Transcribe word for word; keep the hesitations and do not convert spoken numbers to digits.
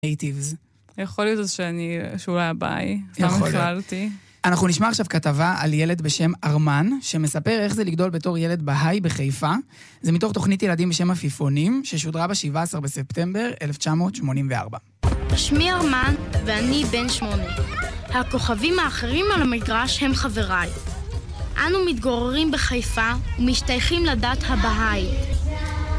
נייטיבס. יכול להיות שאני, שאולי הבאי, סתם הכללתי. אנחנו נשמע עכשיו כתבה על ילד בשם ארמן, שמספר איך זה לגדול בתור ילד בהאי בחיפה. זה מתוך תוכנית ילדים בשם עפיפונים, ששודרה ב-שבעה עשר בספטמבר אלף תשע מאות שמונים וארבע. שמי ארמן ואני בן שמונה. הכוכבים האחרים על המגרש הם חבריי. אנו מתגוררים בחיפה ומשתייכים לדת הבהאית.